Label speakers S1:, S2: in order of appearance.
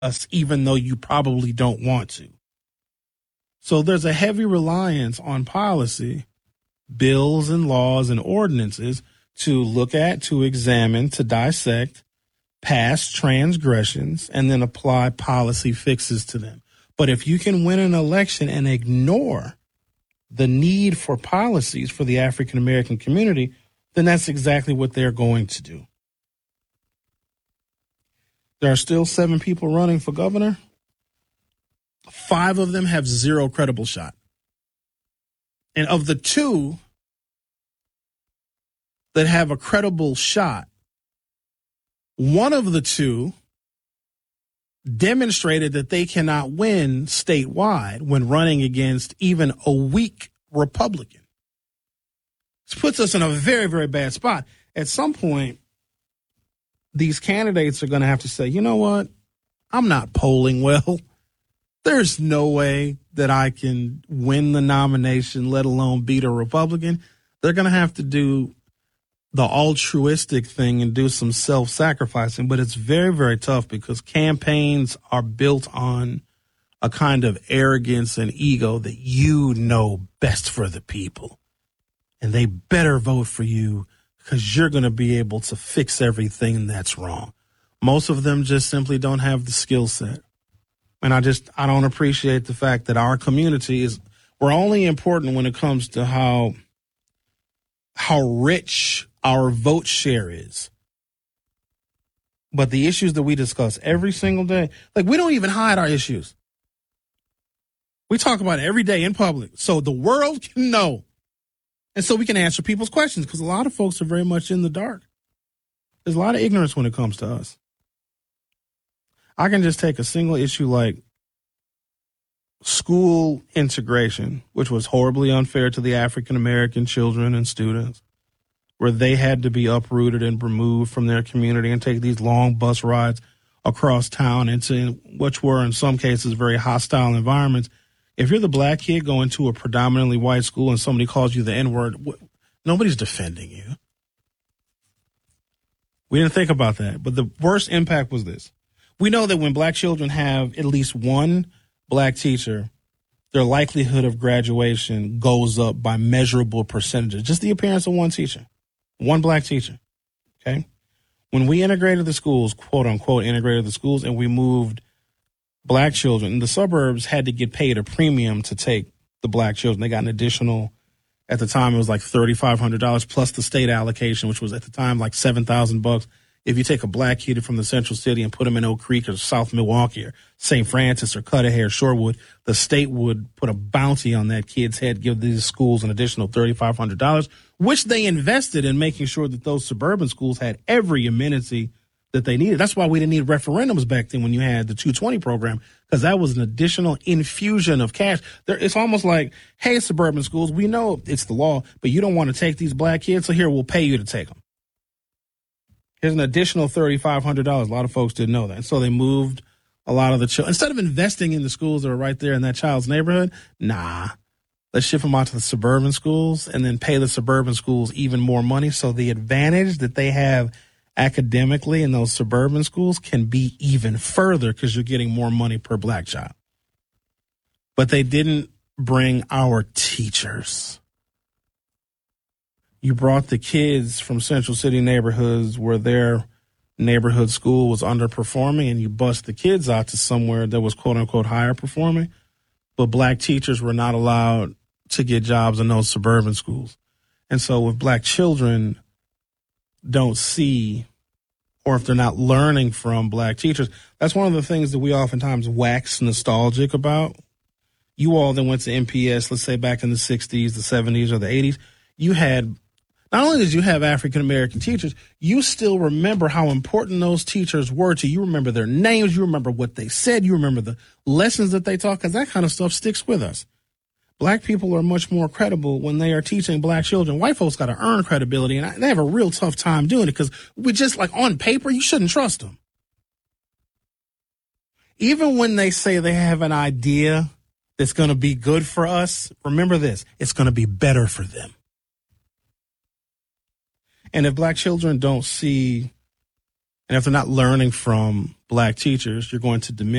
S1: us, even though you probably don't want to. So there's a heavy reliance on policy, bills and laws and ordinances to look at, to examine, to dissect past transgressions and then apply policy fixes to them. But if you can win an election and ignore the need for policies for the African American community, then that's exactly what they're going to do. There are still 7 people running for governor. 5 of them have 0 credible shot. And of the 2 that have a credible shot, one of the 2 demonstrated that they cannot win statewide when running against even a weak Republican. This puts us in a very, very bad spot. At some point, these candidates are going to have to say, you know what? I'm not polling well. There's no way that I can win the nomination, let alone beat a Republican. They're going to have to do the altruistic thing and do some self-sacrificing, but it's very, very tough because campaigns are built on a kind of arrogance and ego that you know best for the people, and they better vote for you because you're going to be able to fix everything that's wrong. Most of them just simply don't have the skill set. And I don't appreciate the fact that our community we're only important when it comes to how rich our vote share is. But the issues that we discuss every single day, like we don't even hide our issues. We talk about it every day in public so the world can know. And so we can answer people's questions because a lot of folks are very much in the dark. There's a lot of ignorance when it comes to us. I can just take a single issue like school integration, which was horribly unfair to the African American children and students, where they had to be uprooted and removed from their community and take these long bus rides across town into which were in some cases very hostile environments. If you're the black kid going to a predominantly white school and somebody calls you the N-word, nobody's defending you. We didn't think about that. But the worst impact was this. We know that when black children have at least one black teacher, their likelihood of graduation goes up by measurable percentages. Just the appearance of one teacher, one black teacher. Okay. When we integrated the schools, quote unquote, integrated the schools, and we moved black children, the suburbs had to get paid a premium to take the black children. They got an additional, at the time it was like $3,500 plus the state allocation, which was at the time like $7,000. If you take a black kid from the central city and put him in Oak Creek or South Milwaukee or St. Francis or Cudahy or Shorewood, the state would put a bounty on that kid's head, give these schools an additional $3,500, which they invested in making sure that those suburban schools had every amenity that they needed. That's why we didn't need referendums back then when you had the 220 program, because that was an additional infusion of cash. It's almost like, hey, suburban schools, we know it's the law, but you don't want to take these black kids, so here, we'll pay you to take them. Here's an additional $3,500. A lot of folks didn't know that. And so they moved a lot of the children. Instead of investing in the schools that are right there in that child's neighborhood, let's ship them out to the suburban schools and then pay the suburban schools even more money. So the advantage that they have academically in those suburban schools can be even further because you're getting more money per black child. But they didn't bring our teachers. You brought the kids from Central City neighborhoods where their neighborhood school was underperforming, and you bust the kids out to somewhere that was quote unquote higher performing. But black teachers were not allowed to get jobs in those suburban schools. And so if black children don't see, or if they're not learning from black teachers, that's one of the things that we oftentimes wax nostalgic about. You all that went to MPS, let's say back in the 60s, the 70s, or the 80s, you had, not only did you have African-American teachers, you still remember how important those teachers were to you. You remember their names. You remember what they said. You remember the lessons that they taught, because that kind of stuff sticks with us. Black people are much more credible when they are teaching black children. White folks got to earn credibility, and they have a real tough time doing it because we just, like, on paper, you shouldn't trust them. Even when they say they have an idea that's going to be good for us, remember this, it's going to be better for them. And if black children don't see, and if they're not learning from black teachers, you're going to diminish